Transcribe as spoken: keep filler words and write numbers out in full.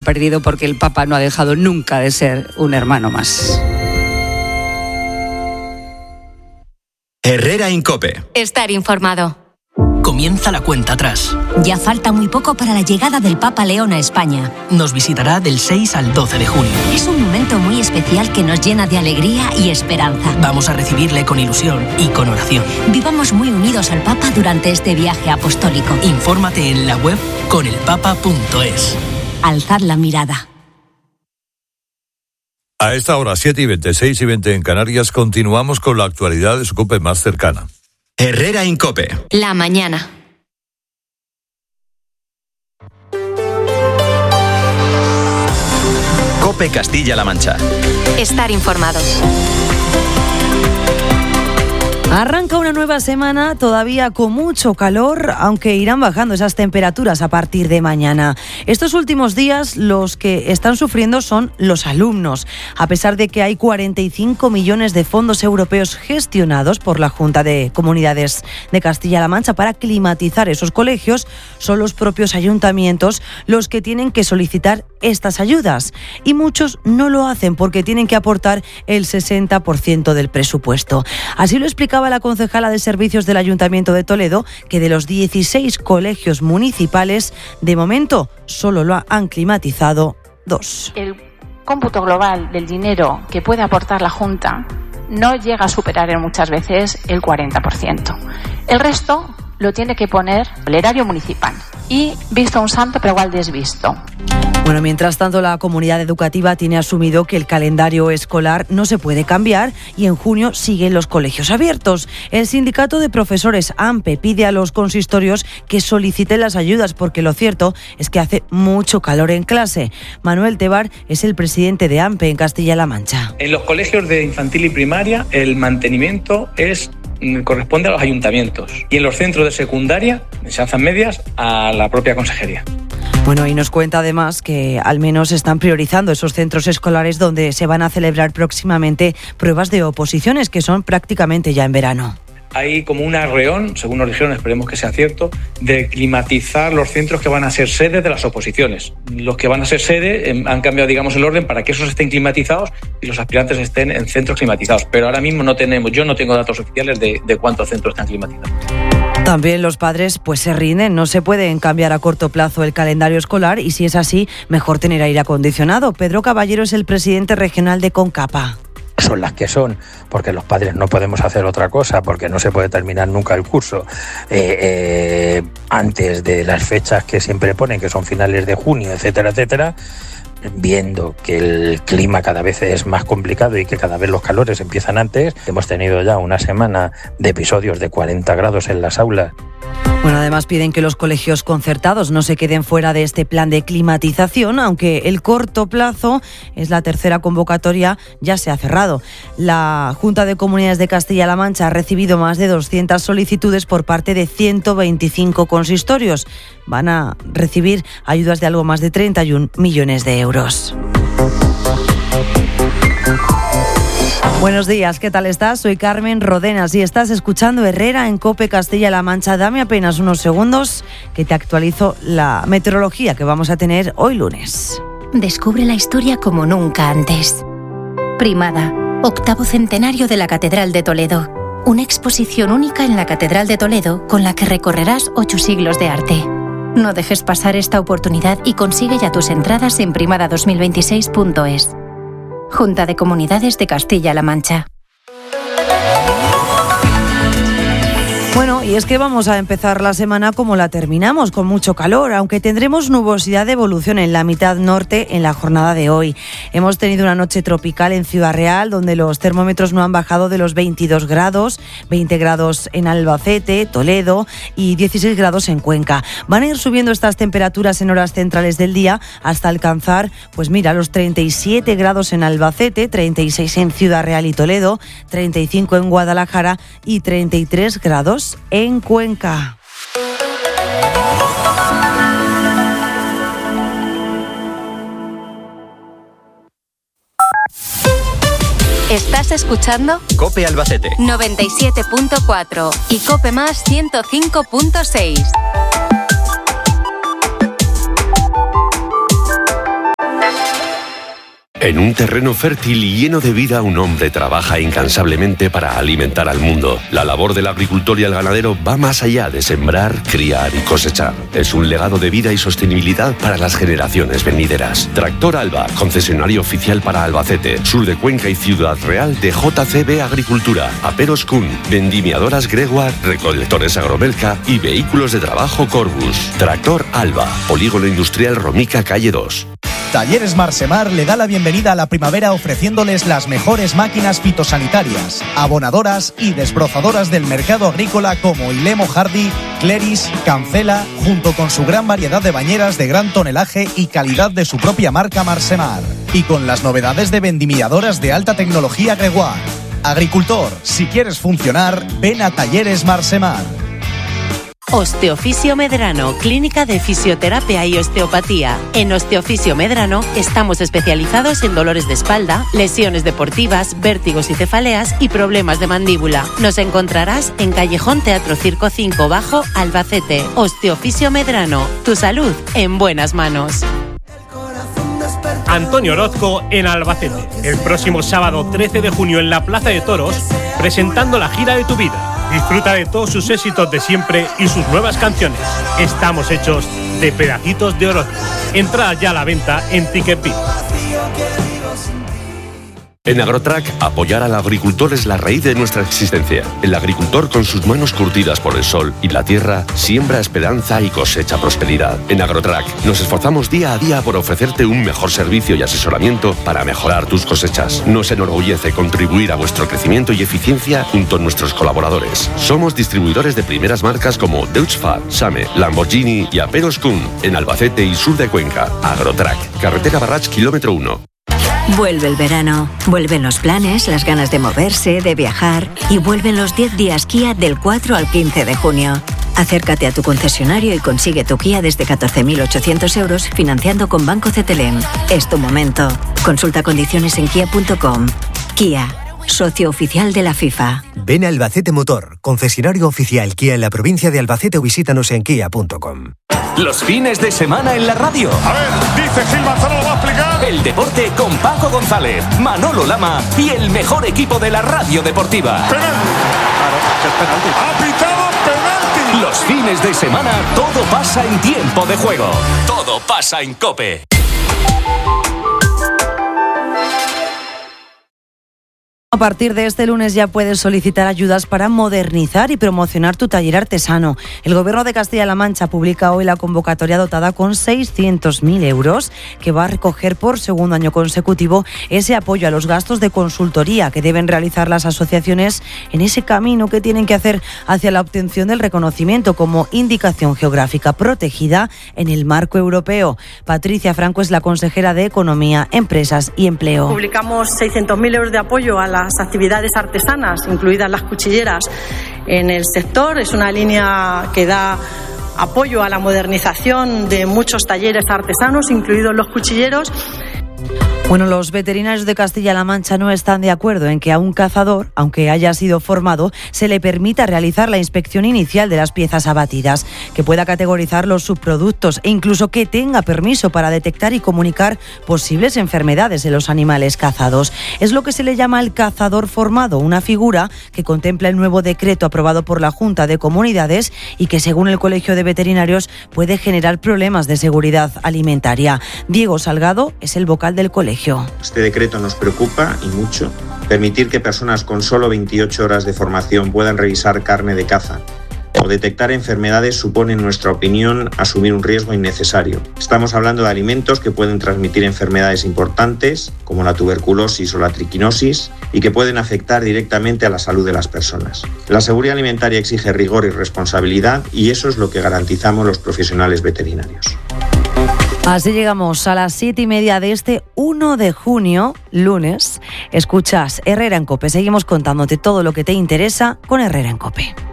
perdido porque el Papa no ha dejado nunca de ser un hermano más. Herrera Incope. Estar informado. Comienza la cuenta atrás. Ya falta muy poco para la llegada del Papa León a España. Nos visitará del seis al doce de junio. Es un momento muy especial que nos llena de alegría y esperanza. Vamos a recibirle con ilusión y con oración. Vivamos muy unidos al Papa durante este viaje apostólico. Infórmate en la web con el papa punto es. Alzad la mirada. A esta hora, siete y veinte, seis y veinte en Canarias, continuamos con la actualidad de su COPE más cercana. Herrera Incope. La mañana. COPE Castilla-La Mancha. Estar informado. Arranca una nueva semana todavía con mucho calor, aunque irán bajando esas temperaturas a partir de mañana. Estos últimos días los que están sufriendo son los alumnos. A pesar de que hay cuarenta y cinco millones de fondos europeos gestionados por la Junta de Comunidades de Castilla-La Mancha para climatizar esos colegios, son los propios ayuntamientos los que tienen que solicitar estas ayudas. Y muchos no lo hacen porque tienen que aportar el sesenta por ciento del presupuesto. Así lo explicaba la concejala de Servicios del Ayuntamiento de Toledo, que de los dieciséis colegios municipales, de momento solo lo han climatizado dos. El cómputo global del dinero que puede aportar la Junta no llega a superar en muchas veces el cuarenta por ciento. El resto lo tiene que poner el erario municipal y visto un santo pero igual desvisto. Bueno, mientras tanto, la comunidad educativa tiene asumido que el calendario escolar no se puede cambiar y en junio siguen los colegios abiertos. El sindicato de profesores AMPE pide a los consistorios que soliciten las ayudas porque lo cierto es que hace mucho calor en clase. Manuel Tebar es el presidente de AMPE en Castilla-La Mancha. En los colegios de infantil y primaria el mantenimiento es corresponde a los ayuntamientos y en los centros de secundaria, enseñanzas medias, a la propia consejería. Bueno, y nos cuenta además que al menos están priorizando esos centros escolares donde se van a celebrar próximamente pruebas de oposiciones, que son prácticamente ya en verano. Hay como un arreón, según nos dijeron, esperemos que sea cierto, de climatizar los centros que van a ser sede de las oposiciones. Los que van a ser sede eh, han cambiado, digamos, el orden para que esos estén climatizados y los aspirantes estén en centros climatizados. Pero ahora mismo no tenemos, yo no tengo datos oficiales de, de cuántos centros están climatizados. También los padres pues se rinden, no se pueden cambiar a corto plazo el calendario escolar y si es así, mejor tener aire acondicionado. Pedro Caballero es el presidente regional de CONCAPA. Son las que son, porque los padres no podemos hacer otra cosa, porque no se puede terminar nunca el curso eh, eh, antes de las fechas que siempre ponen, que son finales de junio, etcétera, etcétera. Viendo que el clima cada vez es más complicado y que cada vez los calores empiezan antes, hemos tenido ya una semana de episodios de cuarenta grados en las aulas. Bueno, además piden que los colegios concertados no se queden fuera de este plan de climatización, aunque el corto plazo es la tercera convocatoria, ya se ha cerrado. La Junta de Comunidades de Castilla-La Mancha ha recibido más de doscientas solicitudes por parte de ciento veinticinco consistorios. Van a recibir ayudas de algo más de treinta y un millones de euros. Buenos días, ¿qué tal estás? Soy Carmen Rodenas y estás escuchando Herrera en COPE Castilla-La Mancha. Dame apenas unos segundos que te actualizo la meteorología que vamos a tener hoy lunes. Descubre la historia como nunca antes. Primada, octavo centenario de la Catedral de Toledo. Una exposición única en la Catedral de Toledo con la que recorrerás ocho siglos de arte. No dejes pasar esta oportunidad y consigue ya tus entradas en primada dos mil veintiséis punto es. Junta de Comunidades de Castilla-La Mancha. Bueno, y es que vamos a empezar la semana como la terminamos, con mucho calor, aunque tendremos nubosidad de evolución en la mitad norte en la jornada de hoy. Hemos tenido una noche tropical en Ciudad Real, donde los termómetros no han bajado de los veintidós grados, veinte grados en Albacete, Toledo y dieciséis grados en Cuenca. Van a ir subiendo estas temperaturas en horas centrales del día hasta alcanzar, pues mira, los treinta y siete grados en Albacete, treinta y seis en Ciudad Real y Toledo, treinta y cinco en Guadalajara y treinta y tres grados en Cuenca. ¿Estás escuchando? COPE Albacete noventa y siete punto cuatro y COPE Más ciento cinco punto seis. En un terreno fértil y lleno de vida, un hombre trabaja incansablemente para alimentar al mundo. La labor del agricultor y el ganadero va más allá de sembrar, criar y cosechar. Es un legado de vida y sostenibilidad para las generaciones venideras. Tractor Alba, concesionario oficial para Albacete, sur de Cuenca y Ciudad Real de J C B Agricultura, Aperos Kuhn, vendimiadoras Gregoire, recolectores Agromelca y vehículos de trabajo Corbus. Tractor Alba, Polígono Industrial Romica, calle dos. Talleres Marsemar le da la bienvenida a la primavera ofreciéndoles las mejores máquinas fitosanitarias, abonadoras y desbrozadoras del mercado agrícola como Ilemo Hardy, Cleris, Cancela, junto con su gran variedad de bañeras de gran tonelaje y calidad de su propia marca Marsemar. Y con las novedades de vendimiadoras de alta tecnología Gregoire. Agricultor, si quieres funcionar, ven a Talleres Marsemar. Osteofisio Medrano, clínica de fisioterapia y osteopatía. En Osteofisio Medrano estamos especializados en dolores de espalda, lesiones deportivas, vértigos y cefaleas y problemas de mandíbula. Nos encontrarás en Callejón Teatro Circo cinco Bajo, Albacete. Osteofisio Medrano, tu salud en buenas manos. Antonio Orozco en Albacete, el próximo sábado trece de junio en la Plaza de Toros, presentando la gira de tu vida. Disfruta de todos sus éxitos de siempre y sus nuevas canciones. Estamos hechos de pedacitos de Orozco. Entrada ya a la venta en Ticket V I P. En Agrotrack, apoyar al agricultor es la raíz de nuestra existencia. El agricultor, con sus manos curtidas por el sol y la tierra, siembra esperanza y cosecha prosperidad. En Agrotrack, nos esforzamos día a día por ofrecerte un mejor servicio y asesoramiento para mejorar tus cosechas. Nos enorgullece contribuir a vuestro crecimiento y eficiencia junto a nuestros colaboradores. Somos distribuidores de primeras marcas como Deutz-Fahr, Same, Lamborghini y Aperos Kuhn en Albacete y sur de Cuenca. Agrotrack, carretera Barrach, kilómetro uno. Vuelve el verano, vuelven los planes, las ganas de moverse, de viajar y vuelven los diez días Kia del cuatro al quince de junio. Acércate a tu concesionario y consigue tu Kia desde catorce mil ochocientos euros financiando con Banco Cetelem. Es tu momento. Consulta condiciones en kia punto com. Kia, socio oficial de la FIFA. Ven a Albacete Motor, concesionario oficial Kia en la provincia de Albacete o visítanos en kia punto com. Los fines de semana en la radio. A ver, dice Gil Manzano, lo va a explicar. El deporte con Paco González, Manolo Lama y el mejor equipo de la radio deportiva. Penalti. Claro, es penalti. Ha pitado penalti. Los fines de semana todo pasa en tiempo de juego. Todo pasa en COPE. A partir de este lunes ya puedes solicitar ayudas para modernizar y promocionar tu taller artesano. El Gobierno de Castilla-La Mancha publica hoy la convocatoria dotada con seiscientos mil euros que va a recoger por segundo año consecutivo ese apoyo a los gastos de consultoría que deben realizar las asociaciones en ese camino que tienen que hacer hacia la obtención del reconocimiento como indicación geográfica protegida en el marco europeo. Patricia Franco es la consejera de Economía, Empresas y Empleo. Publicamos seiscientos mil euros de apoyo a la las actividades artesanas, incluidas las cuchilleras, en el sector. Es una línea que da apoyo a la modernización de muchos talleres artesanos, incluidos los cuchilleros. Bueno, los veterinarios de Castilla-La Mancha no están de acuerdo en que a un cazador, aunque haya sido formado, se le permita realizar la inspección inicial de las piezas abatidas, que pueda categorizar los subproductos e incluso que tenga permiso para detectar y comunicar posibles enfermedades en los animales cazados. Es lo que se le llama el cazador formado, una figura que contempla el nuevo decreto aprobado por la Junta de Comunidades y que, según el Colegio de Veterinarios, puede generar problemas de seguridad alimentaria. Diego Salgado es el vocal del colegio. Este decreto nos preocupa y mucho. Permitir que personas con solo veintiocho horas de formación puedan revisar carne de caza o detectar enfermedades supone, en nuestra opinión, asumir un riesgo innecesario. Estamos hablando de alimentos que pueden transmitir enfermedades importantes, como la tuberculosis o la triquinosis, y que pueden afectar directamente a la salud de las personas. La seguridad alimentaria exige rigor y responsabilidad, y eso es lo que garantizamos los profesionales veterinarios. Así llegamos a las siete y media de este uno de junio, lunes. Escuchas Herrera en COPE. Seguimos contándote todo lo que te interesa con Herrera en COPE.